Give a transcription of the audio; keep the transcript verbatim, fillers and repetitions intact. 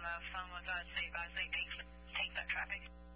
the phone with us, see if I see takes, takes that traffic.